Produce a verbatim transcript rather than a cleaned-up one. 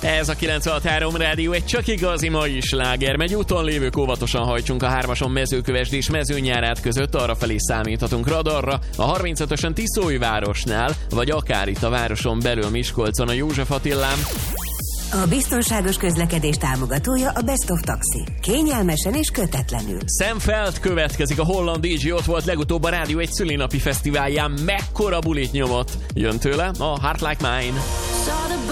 Ez a kilencvenhat három rádió egy csak igazi mai sláger. Megy úton lévők, óvatosan hajtsunk a hármason Mezőkövesd és Mezőnyárát között, arrafelé számíthatunk radarra, a harmincötösen Tiszólyvárosnál, vagy akár itt a városon belül Miskolcon a József Attilán. A biztonságos közlekedés támogatója a Best of Taxi. Kényelmesen és kötetlenül. Sam Feld következik, a holland dé dzsé ott volt legutóbb a Rádió egy szülinapi fesztiválján, mekkora bulit nyomott. Jön tőle a Heart Like Mine.